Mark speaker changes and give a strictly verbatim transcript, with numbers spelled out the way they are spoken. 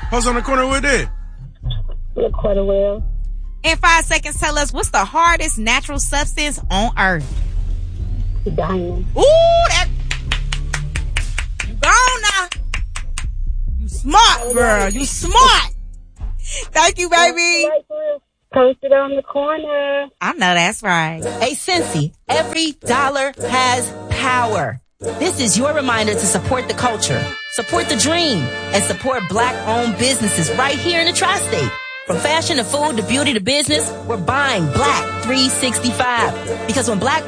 Speaker 1: What's on the corner with it?
Speaker 2: Look quite a well.
Speaker 3: In five seconds, tell us what's the hardest natural substance on earth?
Speaker 2: Diamond.
Speaker 3: Ooh, that. You gone now. You smart, girl. You smart. Thank you, baby.
Speaker 2: Posted on the corner.
Speaker 3: I know that's right.
Speaker 4: Hey, Cincy, every dollar has power. This is your reminder to support the culture, support the dream, and support black-owned businesses right here in the tri-state. From fashion to food to beauty to business, we're buying Black three sixty-five. Because when black